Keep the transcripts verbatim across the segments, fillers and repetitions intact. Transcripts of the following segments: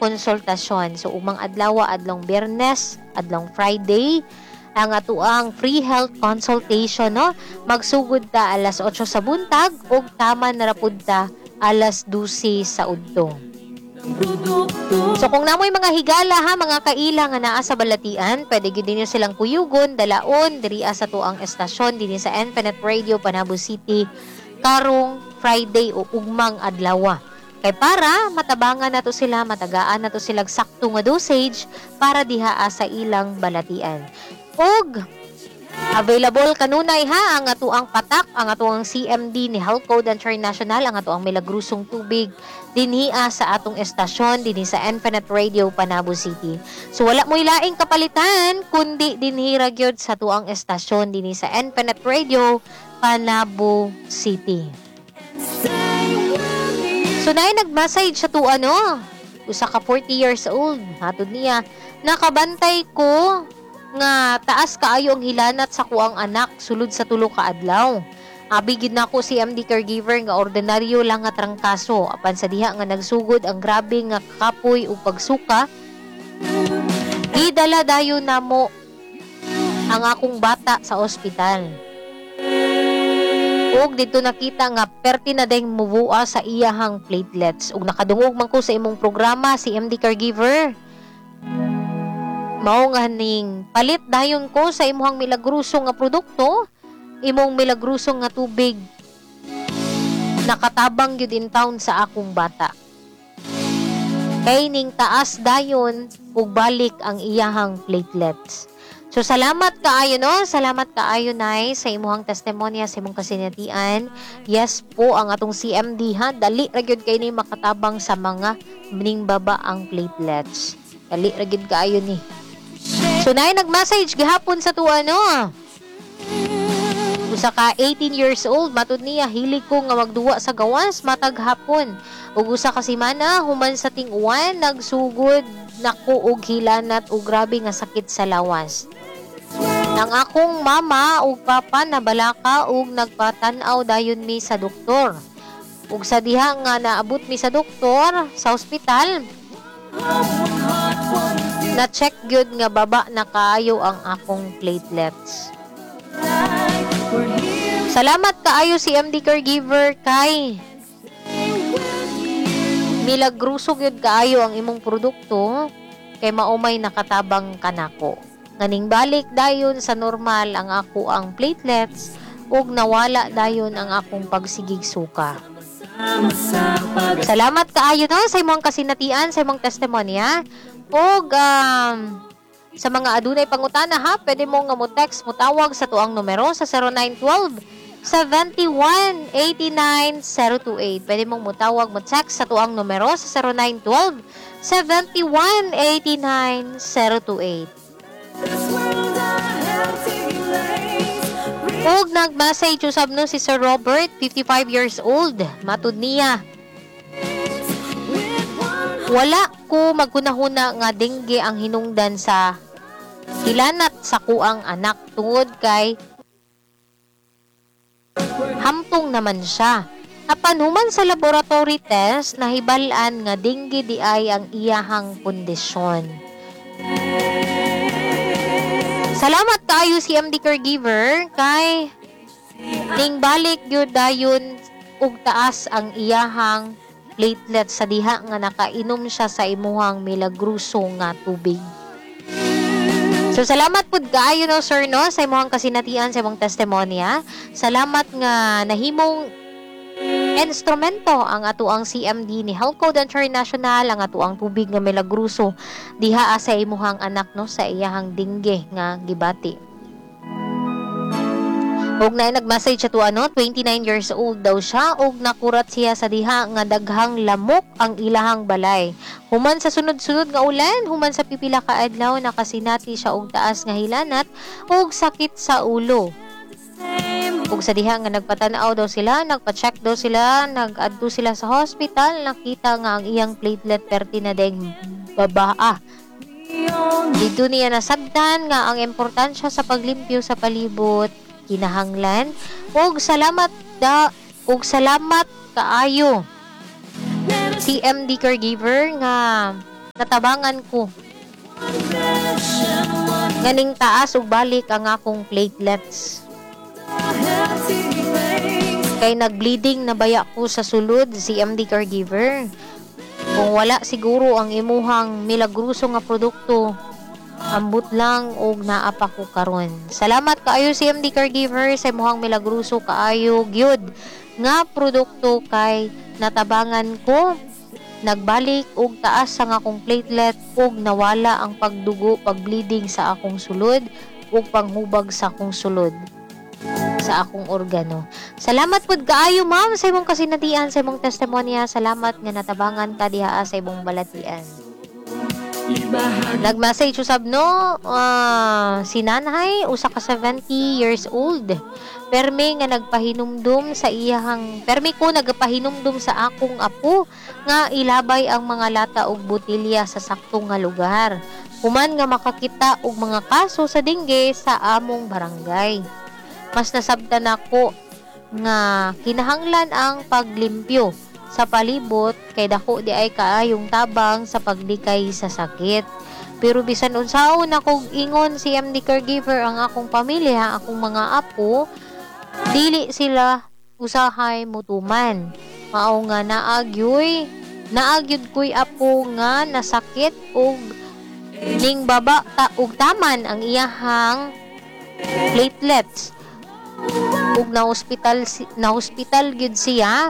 konsultasyon. So umang adlaw adlong Biyernes, adlong Friday ang atuang free health consultation, no? Magsugod ta alas otso sa buntag ug tama na rapud ta alas dose sa udto. So kung namoy mga higala ha, mga kaila nga naa sa balatian, pwede gyud ninyo silang kuyugon, dalaon diri sa tuang estasyon dinhi sa Infinite Radio Panabo City karong Friday o ugmang adlaw. Kay para matabangan nato sila, matagaan nato silang sakto nga dosage para diha sa ilang balatian. Og available kanunay ha ang atuang patak, ang atuang C M D ni Health Code International, ang atuang milagrusong tubig dinhiya sa atong estasyon dinhi sa Infinite Radio Panabo City. So wala mo'y laing kapalitan kundi dinhi ra gyud sa tuang estasyon dinhi sa Infinite Radio Panabo City. So naay nag-message sa tuwa no, usa ka forty years old, hatod niya, nakabantay ko nga taas kaayo ang hilanat sa kuang anak sulod sa tulo ka adlaw. Abi gid nako si M D caregiver nga ordinaryo lang nga trangkaso apan sa diha nga nagsugod ang grabe nga kapoy ug pagsuka. Gidala dayon namo ang akong bata sa ospital. Ug dito nakita nga perti na dayng mubua sa iyahang platelets. Ug nakadungog man ko sa imong programa si M D caregiver. Mao nga ning palit dayon ko sa imong milagrusong nga produkto, imong milagrusong nga tubig. Nakatabang gyud in town sa akong bata. Kay ning taas dayon ug balik ang iyahang platelets. So salamat kaayo no, salamat kaayo nay sa imong testimonya, sa imong kasinatian. Yes po ang atong C M D ha, dali ra gyud kay ni makatabang sa mga ning baba ang platelets. Dali ra gyud kaayo ni. So naay nag-message gihapon sa tuwa no. Usa ka eighteen years old, matud niya hilig ko nga magduwa sa gawas matag hapon. Ug usa ka semana human sa ting-uwan nagsugod nako og hilanat ug grabe nga sakit sa lawas. Ang akong mama ug papa nabalaka ug nagpatan-aw dayon mi sa doktor. Ug sa diha nga naabot mi sa doktor sa ospital, na-check gyud nga baba na kaayo ang akong platelets. Salamat kaayo si M D caregiver kay milagruso gyud kaayo ang imong produkto kay maumay nakatabang kanako. Nganing balik dayon sa normal ang ako ang platelets ug nawala dayon ang akong pagsigig suka. Salamat kaayo no sa imong kasinatian, sa imong testimonya. Og um, sa mga adunay pangutana ha, pwede mo nga mo text, mo tawag sa tuang numero sa zero nine one two, seven one eight nine zero two eight. Pwede mong mo tawag, mo text sa tuang numero sa zero nine one two, seven one eight nine zero two eight. Og nag-message usab no si Sir Robert, fifty-five years old. Matud niya, wala ko magkunahuna nga dengue ang hinungdan sa hilanat sa kuang anak tungod kay hampong naman siya. Apan human sa laboratory test nahibal-an nga dengue di ay ang iyahang kondisyon. Salamat kaayo si M D caregiver kay ning balik gyud dayon ug taas ang iyahang platelet sa diha nga nakainom siya sa imuhang milagruso nga tubig. So salamat pud kaayo no sir no sa imuhang kasinatian, sa imong testimonya. Salamat nga nahimong instrumento ang atuang C M D ni Health Code International, ang atuang tubig nga milagruso diha sa imuhang anak no sa iyahang dengue nga gibati. Og na nag-message ato ano, twenty-nine years old daw siya og nakurat siya sa diha nga daghang lamok ang ilahang balay. Human sa sunod-sunod nga ulan, human sa pipila ka adlaw nakasinati siya og taas nga hilanat og sakit sa ulo. Ug sa diha nga nagpatanaw daw sila, nagpa-check daw sila, nag-adto sila sa hospital, nakita nga ang iyang platelet perti na dayng babaa. Dito niya nasabtan nga ang importansya sa paglimpyo sa palibot kinahanglan. Og salamat da og salamat kaayo si M D caregiver nga natabangan ko nganing taas ug balik ang akong platelets. Kay nag-bleeding na baya ko sa sulod si M D caregiver. Kung wala siguro ang imuhang milagruso nga produkto, ambot lang og naapa ko karon. Salamat kaayo si M D caregiver sa imuhang milagruso kaayo gyud nga produkto kay natabangan ko, nagbalik og taas ang akong platelet ug nawala ang pagdugo, pag-bleeding sa akong sulod ug panghubag sa akong sulod sa akong organo. Salamat pud kaayo ma'am sa imong kasinatian, sa imong testimonya. Salamat nga natabangan ka diha sa imong balatian. Nag-message usab no, uh, si nanay usa ka seventy years old. Permi nga nagpahinumdum sa iyahang permi ko nagpahinumdum sa akong apo nga ilabay ang mga lata og botelya sa saktong nga lugar. Human nga makakita og mga kaso sa dengue sa among barangay. Mas nasabtan ako nga kinahanglan ang paglimpyo sa palibot kay dako di ay kaayong tabang sa paglikay sa sakit. Pero bisan unsaon akong ingon si M D caregiver ang akong pamilya, akong mga apo, dili sila usahay mutuman. Mao nga naagyoy, naagyud ko'y apo nga nasakit og ning baba ta, og taman ang iyahang platelets. Ug na hospital na hospital gyud siya.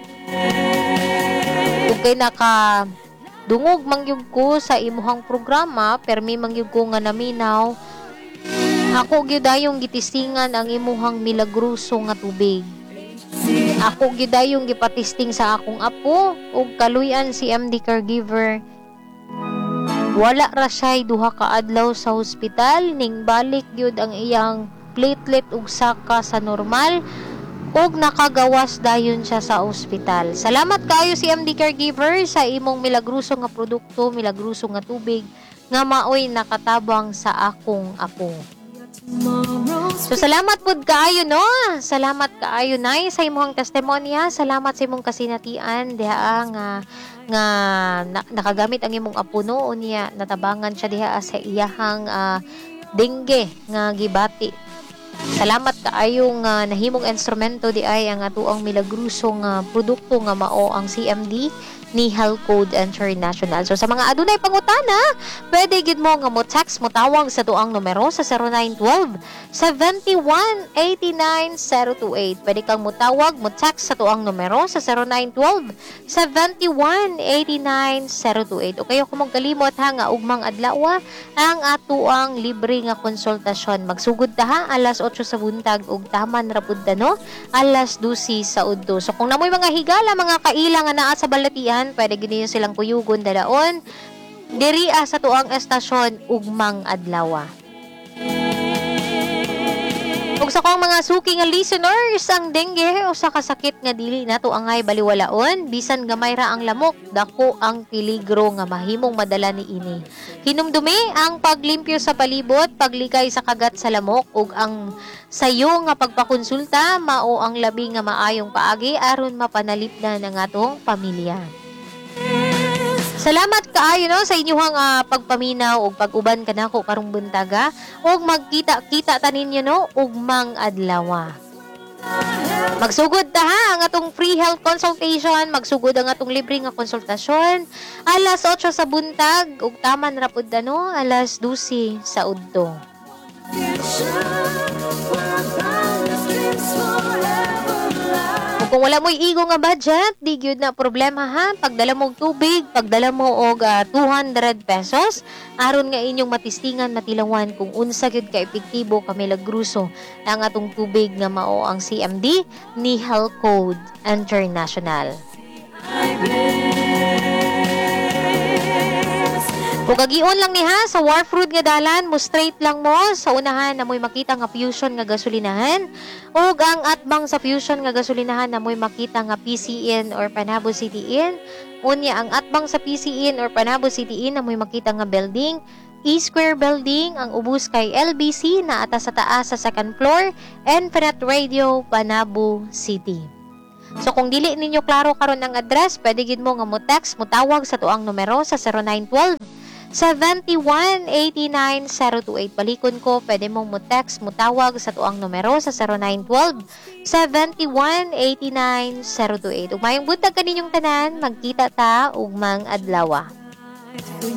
Ug kay naka dungog mangyug ko sa imuhang programa, permi mangyug ko nga naminaw. Ako gyud dayong gitistingan ang imuhang milagruso nga tubig. Ako gyud dayong gipatisting sa akong apo ug kaluy-an si M D caregiver. Wala ra siya'y duha ka adlaw sa hospital ning balik gyud ang iyang platelet ug saka sa normal ug nakagawas dayon siya sa ospital. Salamat kaayo si M D caregiver sa imong milagruso nga produkto, milagruso nga tubig nga maoy nakatabang sa akong apo. So salamat pud kaayo no. Salamat kaayo nay sa imong testimonya. Salamat sa imong kasinatian diha nga nga na, nakagamit ang imong apo no unya natabangan siya diha sa iyahang uh, dengue nga gibati. Salamat kaayong uh, nahimong instrumento di ay ang atuang milagrusong uh, produkto nga mao ang C M D ni Health Code International. So sa mga adunay pangutana, pwede gid mo nga mo text mo tawag sa tuang numero sa zero nine one two, seven one eight nine zero two eight. Pwede kang mo tawag mo text sa tuang numero sa zero nine one two, seven one eight nine zero two eight. O kayo kung magkalimot ha nga ugmang adlaw ang atuang libre nga konsultasyon. Magsugod ta ha alas otso sa buntag ug taman ra pud no alas dose sa udto. So kung namoy mga higala mga kaila nga naa sa balatian, pwede gid silang kuyugon dalaon diri sa tuang estasyon ugmang adlaw. Ug sa kong mga suki nga listeners, ang dengue usa ka sakit nga dili nato angay baliwalaon, bisan gamay ra ang lamok, dako ang peligro nga mahimong madala niini. Hinumdumi ang paglimpyo sa palibot, paglikay sa kagat sa lamok ug ang sayo nga pagpakonsulta mao ang labi nga maayong paagi aron mapanalipdan ang atong pamilya. Salamat kaayo no sa inyong uh, pagpaminaw ug pag-uban kanako karong buntaga ug magkita-kita ta ninyo no ugmang adlaw. Magsugod ta ha ang atong free health consultation, magsugod ang atong libre nga konsultasyon alas otso sa buntag ug taman ra pud no alas dose sa udto. Kung wala mo'y igo nga budget, di gyud na problema ha. Pagdala mo og tubig, pagdala mo og uh, two hundred pesos, aron nga inyong matistingan, matilawan kung unsa gyud ka epektibo ka milagruso ang atong tubig nga mao ang C M D ni Health Code International. Kung kagion lang ni ha, sa Warfruit nga dalan, mo straight lang mo, sa unahan na mo'y makita nga Fusion nga gasolinahan, o ang atbang sa Fusion nga gasolinahan na mo'y makita nga P C N or Panabo City Inn, unya ang atbang sa P C N or Panabo City Inn na mo'y makita nga building, E-Square Building, ang ubos kay L B C na atas sa taas sa second floor, Infinite Radio, Panabo City. So kung dili ninyo klaro karon ang address, pwede gid mo nga mo text, mo tawag sa tuang numero sa zero nine one two, seven one eight nine zero two eight. Balikon ko, pwede mong mo text, mo tawag sa tuang numero sa zero nine one two, seven one eight nine zero two eight. Ug mayong buntag kaninyong tanan, magkita ta ug mang adlaw.